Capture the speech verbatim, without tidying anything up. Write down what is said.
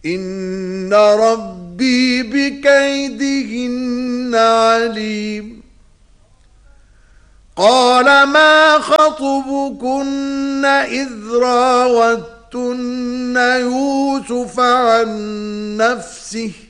إن ربي بكيدهن عليم قال ما خطبكن إذ راوتن يوسف عن نفسه